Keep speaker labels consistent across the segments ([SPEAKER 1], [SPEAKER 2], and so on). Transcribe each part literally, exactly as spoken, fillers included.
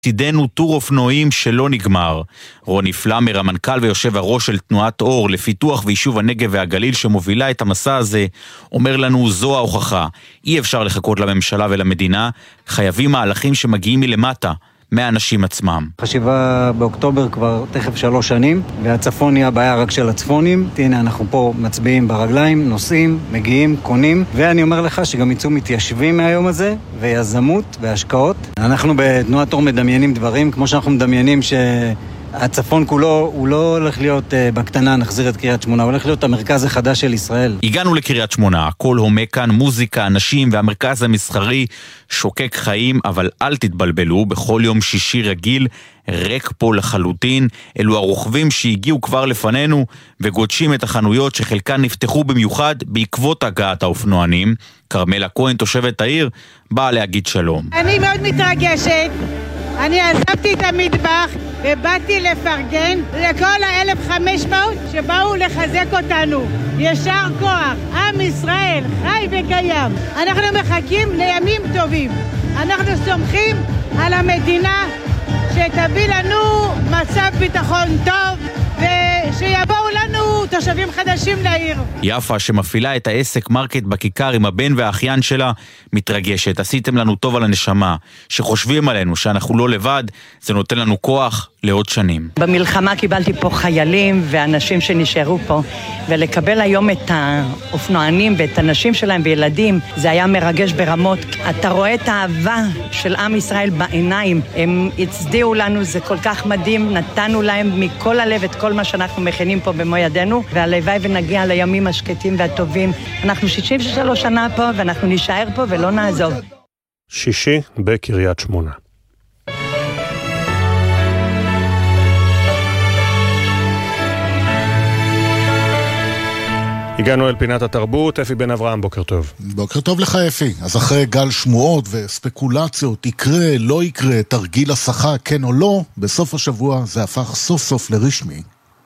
[SPEAKER 1] צידנו טור אופנועים שלא נגמר. רוני פלמר, המנכ"ל ויושב הראש של תנועת אור לפיתוח ויישוב הנגב והגליל שמובילה את המסע הזה, אומר לנו זו ההוכחה. אי אפשר לחכות לממשלה ולמדינה, חייבים מהלכים שמגיעים מלמטה, מהאנשים עצמם.
[SPEAKER 2] חשיבה באוקטובר כבר תכף שלוש שנים, והצפון היא הבעיה רק של הצפונים. הנה אנחנו פה מצביעים ברגליים, נוסעים, מגיעים, קונים, ואני אומר לך שגם יצאו מתיישבים מהיום הזה, ויזמות והשקעות. אנחנו בתנועת אור מדמיינים דברים, כמו שאנחנו מדמיינים ש... הצפון כולו, הוא לא הולך להיות uh, בקטנה, נחזיר את קריית שמונה, הוא הולך להיות המרכז החדש של ישראל.
[SPEAKER 1] הגענו לקריית שמונה, הכל הומה כאן, מוזיקה, אנשים והמרכז המסחרי שוקק חיים, אבל אל תתבלבלו, בכל יום שישי רגיל, ריק פה לחלוטין, אלו הרוכבים שהגיעו כבר לפנינו וגודשים את החנויות שחלקן נפתחו במיוחד בעקבות הגעת האופנוענים. קרמלה כהן, תושבת העיר, באה להגיד שלום.
[SPEAKER 3] אני מאוד מתרגשת. אני עזבתי את המטבח ובאתי לפרגן לכל ה-אלף וחמש מאות שבאו לחזק אותנו. ישר כוח, עם ישראל חי וקיים. אנחנו מחכים לימים טובים. אנחנו סומכים על המדינה שתביא לנו מצב ביטחון טוב ושיבואו לנו תושבים חדשים לעיר.
[SPEAKER 1] יפה, שמפעילה את העסק מרקט בכיכר עם הבן והאחיין שלה, מתרגשת. עשיתם לנו טוב על הנשמה, שחושבים עלינו שאנחנו לא לבד, זה נותן לנו כוח לעוד שנים.
[SPEAKER 4] במלחמה קיבלתי פה חיילים ואנשים שנשארו פה, ולקבל היום את האופנוענים ואת הנשים שלהם וילדים, זה היה מרגש ברמות. אתה רואה את האהבה של עם ישראל בעיניים, הם הצדיעו לנו, זה כל כך מדהים, נתנו להם מכל הלב את כל מה שאנחנו מכינים פה במו ידינו, והלוואי ונגיע לימים השקטים והטובים. אנחנו שישים ושלוש שנה פה ואנחנו נשאר פה ולא נעזוב.
[SPEAKER 5] שישי בקריית שמונה. הגענו אל פינת התרבות, אפי בן אברהם, בוקר טוב.
[SPEAKER 6] בוקר טוב לך אפי. אז אחרי גל שמועות וספקולציות, יקרה, לא יקרה, תרגיל השכה, כן או לא, בסוף השבוע זה הפך סוף סוף לרשמי.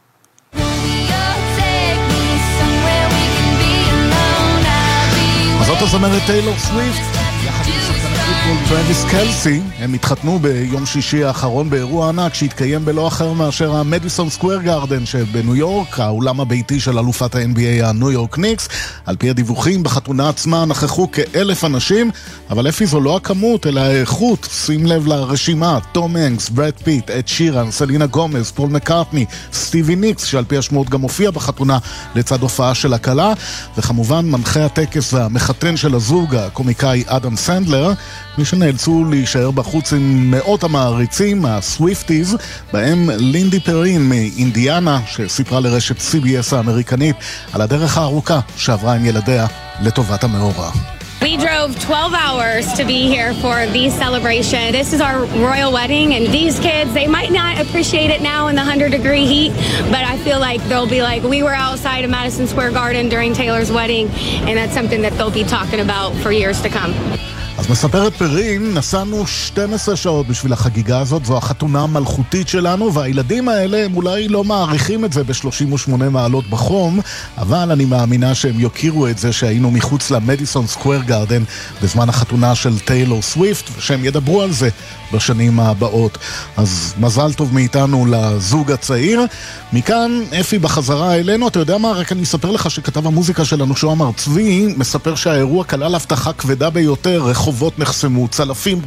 [SPEAKER 6] אז זאת הזמרת טיילור סוויפט, יחד עם שחקן הפוטבול טרוויס קלסי, הם התחתנו ביום שישי האחרון באירוע ענק שהתקיים בלא אחר מאשר המדיסון סקוואר גארדן שבניו יורק, האולם הביתי של אלופת ה-אן בי איי הניו יורק ניקס. על פי הדיווחים בחתונה עצמה נכחו כאלף אנשים, אבל אפי זו לא הכמות אלא האיכות. שים לב לרשימה: תום הנקס, ברד פיט, אד שירן, סלינה גומז, פול מקארטני, סטיבי ניקס שעל פי השמועות גם הופיע בחתונה לצד הופעה של הכלה, וכמובן מנחה הטקס והמחתן של הזוג, הקומיקאי אדם סנדלר. מי שנאלצו להישאר בחוץ עם מאות המעריצים, הסוויפטיז, בהם לינדי פרין מאינדיאנה, שסיפרה לרשת סי בי אס האמריקנית על הדרך הארוכה שעברה עם ילדיה לטובת המאורע.
[SPEAKER 7] We drove twelve hours to be here for the celebration. This is our royal wedding, and these kids, they might not appreciate it now in the one hundred degree heat, but I feel like they'll be like, we were outside of Madison Square Garden during Taylor's wedding, and that's something that they'll be talking about for years to come.
[SPEAKER 6] אז מספרת פרין, נסענו שתים עשרה שעות בשביל החגיגה הזאת, זו החתונה המלכותית שלנו, והילדים האלה הם אולי לא מעריכים את זה ב-שלושים ושמונה מעלות בחום, אבל אני מאמינה שהם יוקירו את זה שהיינו מחוץ למדיסון סקוואר גארדן בזמן החתונה של טיילור סוויפט, ושהם ידברו על זה בשנים הבאות. אז מזל טוב מאיתנו לזוג הצעיר. מכאן אפי בחזרה אלינו, אתה יודע מה, רק אני אספר לך שכתב המוזיקה שלנו שוהם ארצבי מספר שהאירוע כלל הבטחה כבדה ביותר, רחובות נחסמו, צלפים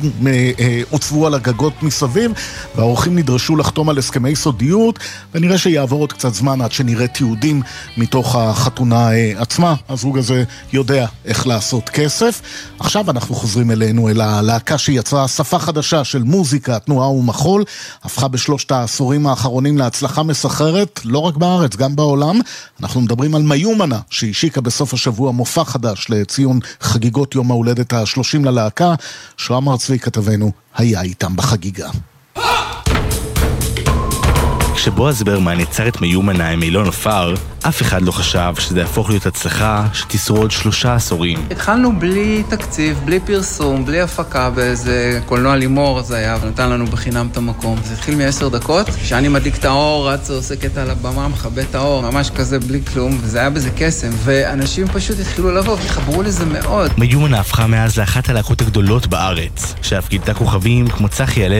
[SPEAKER 6] הוצבו על הגגות מסביב, והאורחים נדרשו לחתום על הסכמי סודיות, ונראה שיעבור עוד קצת זמן עד שנראה תיעודים מתוך החתונה עצמה. הזוג הזה יודע איך לעשות כסף. עכשיו אנחנו חוזרים אלינו, אל הלהקה שיצרה שפה חדשה של מוזיקה, תנועה ומחול, הפכה בשלושת העשורים האחרונים להצלחה מסחררת, לא רק בארץ, גם בעולם. אנחנו מדברים על מיומנה, שהשיקה בסוף השבוע מופע חדש לציון חגיגות יום ההולדת ה-שלושים ללהקה. שוהם ארצבי כתבנו היה איתם בחגיגה.
[SPEAKER 8] כשבועז ברמן יצר את מיומנה עם אילון עופר, אף אחד לא חשב שזה יהפוך להיות הצלחה שתשרוד שלושה עשורים.
[SPEAKER 9] התחלנו בלי תקציב, בלי פרסום, בלי הפקה, באיזה קולנוע לימור זה היה, ונתן לנו בחינם את המקום. זה התחיל מ-עשר דקות, כשאני מדליק את האור, רץ עוסקת על הבמה, מחבא את האור, ממש כזה בלי כלום, וזה היה בזה קסם, ואנשים פשוט התחילו לבוא, וחברו לזה מאוד.
[SPEAKER 8] מיומנה הפכה מאז לאחת הלהקות הגדולות בארץ, שאף גילתה כוכבים כמו צחי הלוי.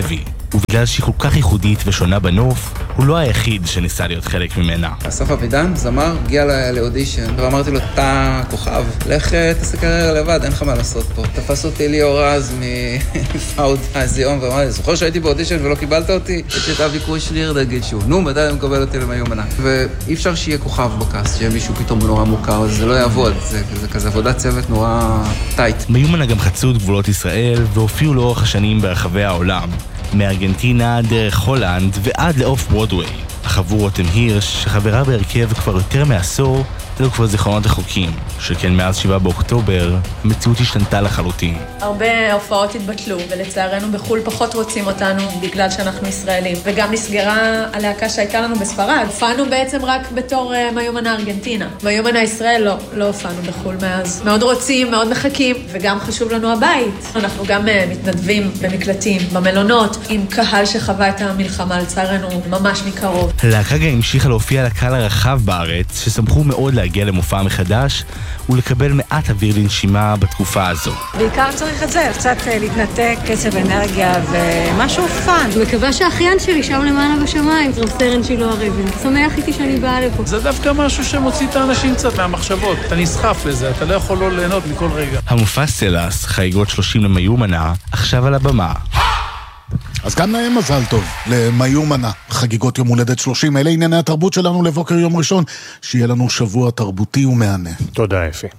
[SPEAKER 8] ובגלל שהיא כל כך ייחודית ושונה בנוף, הוא לא היחיד שניסה להיות חלק ממנה.
[SPEAKER 9] אסף אבידן, זמר, הגיע לאודישן, ואמרתי לו, אתה כוכב, לך תעשה קריירה לבד, אין לך מה לעשות פה. תפס אותי ליאור רז מפאוד הזיון, ואמר לי, זוכר שהייתי באודישן ולא קיבלת אותי? יש את אבי קושניר, נגיד שוב, נו, מתי אני מקבל אותי למיומנה? ואי אפשר שיהיה כוכב בקאסט, שיהיה מישהו פתאום נורא מוכר, אז זה לא יעבוד, זה, זה כזה עבודת צוות נורא טייט.
[SPEAKER 8] מיומנה גם חצו את גבולות ישראל והופיעו לאורך השנים ברחבי העולם, מארגנטינה דרך הולנד ועד לאוף ברודווי. החבור רותם הירש, שחברה בהרכב כבר יותר מעשור, אלו כבר זיכרונות רחוקים, שכן מאז שבעה באוקטובר, המציאות השתנתה לחלוטין.
[SPEAKER 10] הרבה הופעות התבטלו, ולצערנו בחול פחות רוצים אותנו בגלל שאנחנו ישראלים. וגם נסגרה הלהקה שהייתה לנו בספרד. הופענו בעצם רק בתור uh, מיומנה ארגנטינה. מיומנה ישראל לא, לא הופענו בחול מאז. מאוד רוצים, מאוד מחכים, וגם חשוב לנו הבית. אנחנו גם uh, מתנדבים במקלטים, במלונות, עם קהל שחווה את המלחמה לצערנו ממש מקרוב.
[SPEAKER 8] הלהקה גם המשיכה להופיע לקהל הרחב בארץ, ששמחו מאוד להגיע למופע מחדש ולקבל מעט אוויר לנשימה בתקופה הזו.
[SPEAKER 11] בעיקר צריך את זה, קצת להתנתק, קצב אנרגיה ומשהו פאן.
[SPEAKER 12] מקווה שהאחיין שלי שם למעלה בשמיים, רב-סרן שילה הריבן. שמח איתי שאני באה לפה.
[SPEAKER 13] זה דווקא משהו שמוציא את האנשים קצת מהמחשבות. אתה נסחף לזה, אתה לא יכול לא ליהנות מכל רגע.
[SPEAKER 8] המופע סלאס, חגיגות שלושים למיומנה, עכשיו על הבמה.
[SPEAKER 6] אז גם להם מזל טוב, למיומנה, חגיגות יום הולדת שלושים, אלה ענייני התרבות שלנו לבוקר יום ראשון, שיהיה לנו שבוע תרבותי ומענה.
[SPEAKER 5] תודה אפי.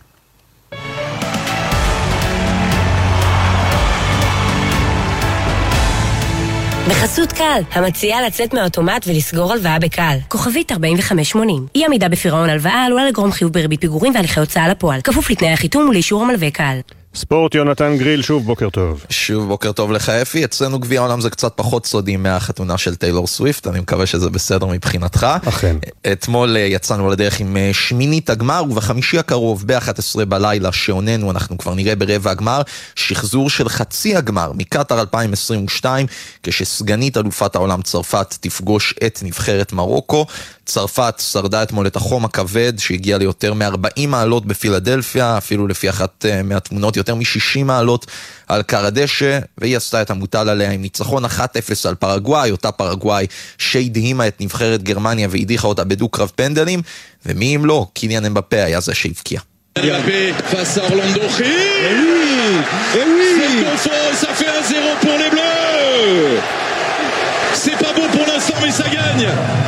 [SPEAKER 14] בחסות קל, המציעה לצאת מהאוטומט ולסגור הלוואה בקל. כוכבית ארבעים וחמש שמונים. אי עמידה בפירעון הלוואה עלולה לגרום חיוב בריבית פיגורים והליכי הוצאה לפועל. כפוף לתנאי החיתום ולאישור המלווה קל.
[SPEAKER 5] ספורט, יונתן גריל, שוב בוקר טוב.
[SPEAKER 15] שוב בוקר טוב לך אפי, אצלנו גביע העולם זה קצת פחות סודי מהחתונה של טיילור סוויפט, אני מקווה שזה בסדר מבחינתך.
[SPEAKER 5] אכן.
[SPEAKER 15] אתמול יצאנו לדרך עם שמינית הגמר, ובחמישי הקרוב ב-אחת עשרה בלילה שעוננו אנחנו כבר נראה ברבע הגמר, שחזור של חצי הגמר מקטר אלפיים עשרים ושתיים, כשסגנית אלופת העולם צרפת תפגוש את נבחרת מרוקו. צרפת שרדה אתמול את החום הכבד שהגיע ליותר מ-ארבעים מעלות בפילדלפיה, אפילו לפי אחת מהתמונות יותר מ-שישים מעלות על קר הדשא, והיא עשתה את המוטל עליה עם ניצחון אחת אפס על פרגוואי, אותה פרגוואי שהדהימה את נבחרת גרמניה והדיחה אותה בדו-קרב פנדלים, ומי אם לא, קיליאן אמבפה היה זה שהבקיע.
[SPEAKER 16] Mbappé face à Orlando. Et oui, et oui, c'est confort et ça fait un zéro pour les Bleus. C'est pas beau pour l'instant mais ça gagne.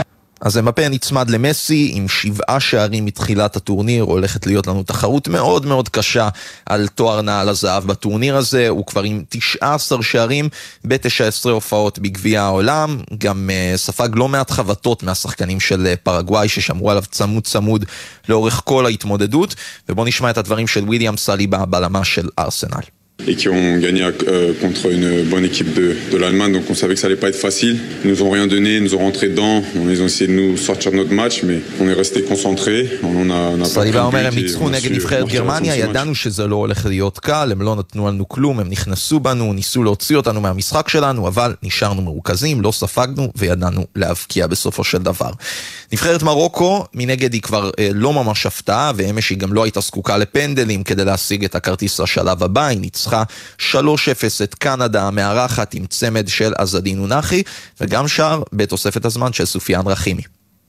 [SPEAKER 15] אז אמבפה נצמד למסי עם שבעה שערים מתחילת הטורניר, הולכת להיות לנו תחרות מאוד מאוד קשה על תואר נעל הזהב בטורניר הזה, הוא כבר עם תשעה עשר שערים ב-תשע עשרה הופעות בגביע העולם, גם uh, ספג לא מעט חבטות מהשחקנים של uh, פרגוואי ששמרו עליו צמוד צמוד לאורך כל ההתמודדות, ובוא נשמע את הדברים של וויליאם סליבה, בלמה של ארסנל.
[SPEAKER 17] Et qui ont gagné euh, contre une bonne équipe de, de l'Allemagne, donc on savait que ça allait pas être facile. Ils nous ont rien donné, ils nous ont rentré dedans, ils ont essayé de nous sortir de notre match, mais on est resté concentré. On a, on a pas
[SPEAKER 15] סליבה אומר, הם ניצחו נגד נבחרת גרמניה, ידענו שזה לא הולך להיות קל, הם לא נתנו לנו כלום, הם נכנסו בנו, ניסו להוציא אותנו מהמשחק שלנו, אבל נשארנו מרוכזים, לא ספגנו וידענו להבקיע בסופו של דבר. נבחרת מרוקו, מנגד היא כבר אה, לא ממש הפתעה, ואמש היא גם לא הייתה זקוקה לפנדלים כדי להשיג את הכרטיס לשלב הבא, היא ניצחה שלוש אפס את קנדה המארחת עם צמד של עזדין ונחי, וגם שער בתוספת הזמן של סופיאן רחימי.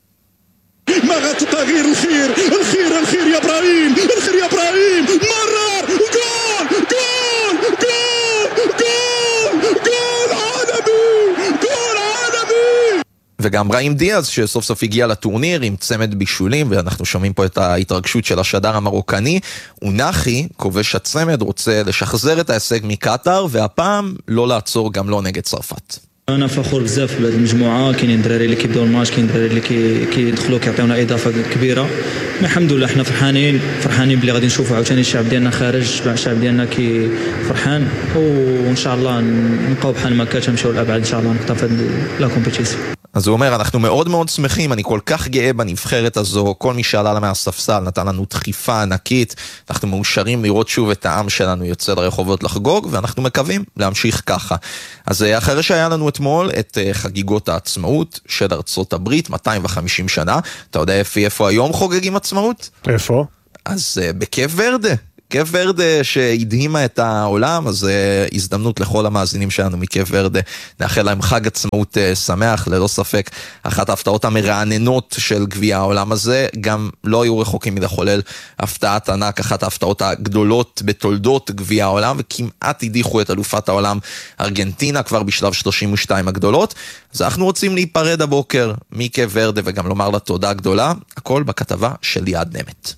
[SPEAKER 16] مرة تغيير الخير الخير الخير يا إبراهيم الخير يا إبراهيم مرر جول جول جول جول جول عالمي جول عالمي.
[SPEAKER 15] וגם ראים דיאז שסוף סוף הגיע לטורניר עם צמד בישולים, ואנחנו שומעים פה את ההתרגשות של השדר המרוקני. ונחי, כובש הצמד, רוצה לשחזר את ההישג מקטר, והפעם לא לעצור גם לא נגד צרפת.
[SPEAKER 18] انا فخور بزاف بهذه المجموعه، كاينين دراري اللي كيبداو الماتش، كاين دراري اللي كيدخلوا كيعطيونا اضافه كبيره. الحمد لله احنا فرحانين فرحانين بلي غادي نشوفوا عاوتاني الشعب ديالنا خارج، الشعب ديالنا كي فرحان، وان شاء الله نبقاو بحال ما كانش نمشيو لابعد ان شاء الله نقطه في لا كومبيتيسيون.
[SPEAKER 15] אז הוא אומר, אנחנו מאוד מאוד שמחים, אני כל כך גאה בנבחרת הזו, כל מי שעלה לה מהספסל נתן לנו דחיפה ענקית, אנחנו מאושרים לראות שוב את העם שלנו יוצא לרחובות לחגוג, ואנחנו מקווים להמשיך ככה. אז אחרי שהיה לנו אתמול את חגיגות העצמאות של ארצות הברית, מאתיים וחמישים שנה, אתה יודע איפה, איפה היום חוגגים עצמאות?
[SPEAKER 5] איפה?
[SPEAKER 15] אז בקייב ורדה. קייב ורדה שהדהימה את העולם, אז uh, הזדמנות לכל המאזינים שלנו מקייב ורדה, נאחל להם חג עצמאות uh, שמח, ללא ספק, אחת ההפתעות המרעננות של גביע העולם הזה, גם לא היו רחוקים מלחולל הפתעת ענק, אחת ההפתעות הגדולות בתולדות גביע העולם, וכמעט הדיחו את אלופת העולם ארגנטינה כבר בשלב שלושים ושתיים הגדולות, אז אנחנו רוצים להיפרד הבוקר מקייב ורדה וגם לומר לה תודה גדולה, הכל בכתבה של ליעד נמת.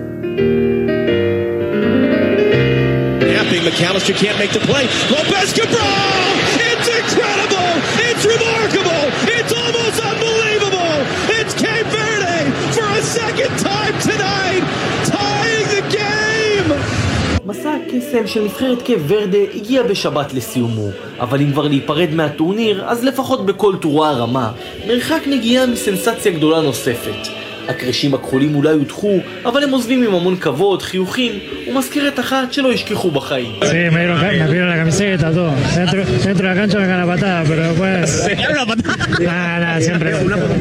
[SPEAKER 16] McAllister can't make the play. Lopez Cabral! It's incredible! It's remarkable! It's almost unbelievable! It's Cape Verde for a second time tonight, tying the game!
[SPEAKER 19] מסע הקסם של נבחרת קייב ורדה הגיע בשבת לסיומו, אבל אם כבר להיפרד מהטורניר, אז לפחות בכל טורה הרמה, מרחק נגיעה מסנסציה גדולה נוספת. הקרשים הכחולים אולי יודחו, אבל הם עוזבים עם המון כבוד, חיוכים ומזכרת אחת שלא ישכחו בחיים.
[SPEAKER 20] Sí, me dieron la camiseta, todo. Dentro, dentro de la cancha me ganan la patada, pero después... Nada, nada, siempre...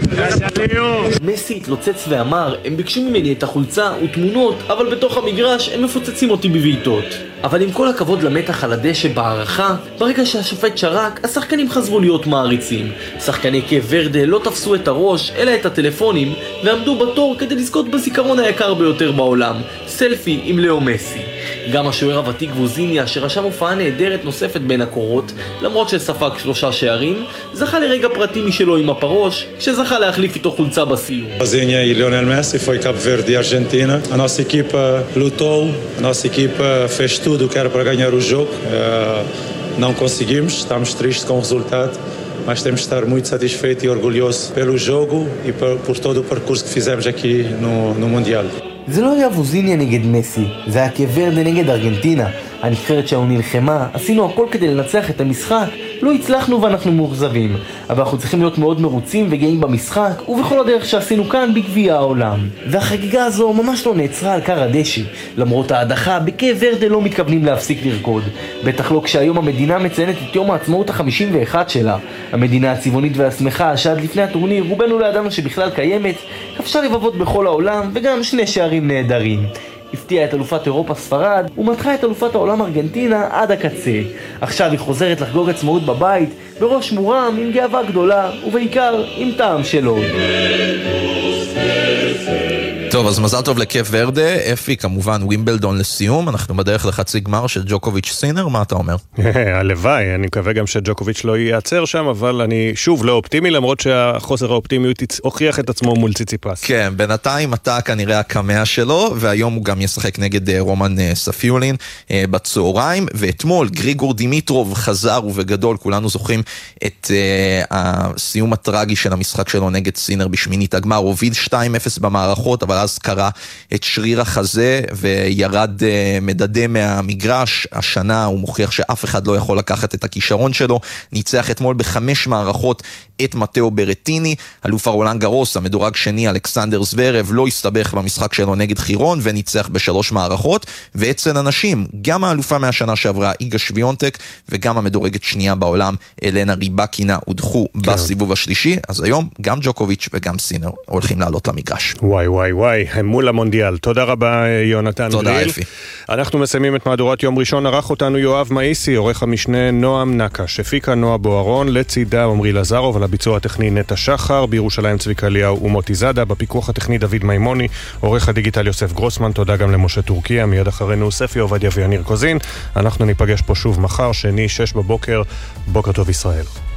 [SPEAKER 19] מסי התלוצץ ואמר, הם ביקשו ממני את החולצה ותמונות, אבל בתוך המגרש הם מפוצצים אותי בבעיטות. אבל עם כל הכבוד למתח על הדשא בהערכה, ברגע שהשופט שרק, השחקנים חזרו להיות מעריצים. שחקני קייב ורדה לא תפסו את הראש, אלא את הטלפונים, ועמדו בתור כדי לזכות בזיכרון היקר ביותר בעולם, סלפי עם לאו מסי. גם השוער הוותיק ווזיניה, שרשם הופעה נהדרת נוספת בין הקורות, למרות שספג שלושה שערים, זכה לרגע פרטי משלו עם הפרוש, שזכה להחליף איתו חולצה בסיום.
[SPEAKER 21] Vozinha e Lionel Messi foi Cabo Verde e Argentina. A nossa equipa lutou, a nossa equipa fez tudo o que era para ganhar o jogo. Não conseguimos, estamos tristes com o resultado, mas temos de estar muito satisfeito e orgulhoso pelo jogo e por todo o percurso que fizemos aqui no, no Mundial.
[SPEAKER 19] זה לא היה ווזיניה נגד מסי, זה היה קייב ורדה נגד ארגנטינה. הנבחרת שלנו נלחמה, עשינו הכל כדי לנצח את המשחק, לא הצלחנו ואנחנו מאוכזבים, אבל אנחנו צריכים להיות מאוד מרוצים וגאים במשחק ובכל הדרך שעשינו כאן בגביע העולם. והחגיגה הזו ממש לא נעצרה על קר הדשא, למרות ההדחה בקייב ורדה לא מתכוונים להפסיק לרקוד, בטח לא כשהיום המדינה מציינת את יום העצמאות ה-חמישים ואחת שלה. המדינה הצבעונית והשמחה שעד לפני הטורניר רובנו לא ידענו שבכלל קיימת, כבשה לבבות בכל העולם וגם שני שערים נהדרים. הפתיעה את אלופת אירופה ספרד ומתחה את אלופת העולם ארגנטינה עד הקצה. עכשיו היא חוזרת לחגוג עצמאות בבית בראש מורם עם גאווה גדולה ובעיקר עם טעם של עוד.
[SPEAKER 15] טוב, אז מזל טוב לקייב ורדה, אפי כמובן ווימבלדון לסיום, אנחנו בדרך לחצי גמר של ג'וקוביץ' סינר, מה אתה אומר?
[SPEAKER 5] הלוואי, אני מקווה גם שג'וקוביץ' לא ייעצר שם, אבל אני שוב לא אופטימי, למרות שהחוסר האופטימיות הוכיח את עצמו מול ציציפס.
[SPEAKER 15] כן, בינתיים אתה כנראה הקמע שלו, והיום הוא גם ישחק נגד רומן ספיולין בצהריים, ואתמול גריגור דימיטרוב חזר ובגדול, כולנו זוכרים את הסיום הטרגי של המשחק שלו נגד סינר בשמינית הגמר, הוביל שתיים אפס במערכות, אבל אז קרה את שריר החזה וירד מדדה מהמגרש. השנה הוא מוכיח שאף אחד לא יכול לקחת את הכישרון שלו, ניצח אתמול בחמש מערכות את מתאו ברטיני, אלוף הרולנד גרוס, המדורג שני אלכסנדר זוורב, לא הסתבך במשחק שלו נגד חירון וניצח בשלוש מערכות. ואצל אנשים, גם האלופה מהשנה שעברה איגה שוויונטק וגם המדורגת שנייה בעולם אלנה ריבקינה הודחו כן. בסיבוב השלישי, אז היום גם ג'וקוביץ' וגם סינר הולכים לעלות למגרש.
[SPEAKER 5] וואי וואי וואי, מול המונדיאל. תודה רבה יונתן
[SPEAKER 15] תודה
[SPEAKER 5] גריל.
[SPEAKER 15] אלפי.
[SPEAKER 5] אנחנו מסיימים את מהדורת יום ראשון, ערך אותנו יואב מאיסי, עורך המשנה נועם נקש, הפיקה נועה בוארון, לצידה עמרי לזרוב, על הביצוע הטכני נטע שחר, בירושלים צביקה אליהו ומוטי זאדה, בפיקוח הטכני דוד מימוני, עורך הדיגיטל יוסף גרוסמן, תודה גם למשה טורקיה, מיד אחרינו ספי עובדיה ויניר קוזין. אנחנו ניפגש פה שוב מחר, שני, שש בבוקר. בוקר טוב ישראל.